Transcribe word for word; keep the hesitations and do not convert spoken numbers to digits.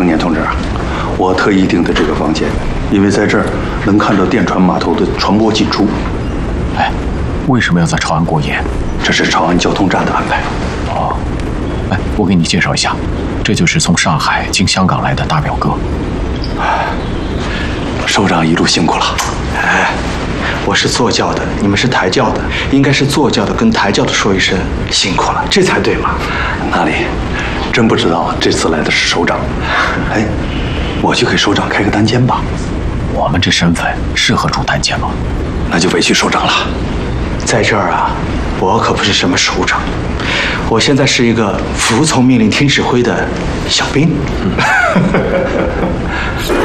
成年同志啊，我特意订的这个房间，因为在这儿能看到电船码头的船舶进出。 哎，为什么要在长安过夜？ 这是长安交通站的安排。 哦，哎，我给你介绍一下，这就是从上海经香港来的大表哥。 首长一路辛苦了。 哎，我是坐轿的，你们是抬轿的，应该是坐轿的跟抬轿的说一声辛苦了，这才对嘛。 哪里？真不知道这次来的是首长。哎，我去给首长开个单间吧。 我们这身份适合住单间吗？ 那就委屈首长了。 在这儿啊，我可不是什么首长，我现在是一个服从命令、听指挥的小兵。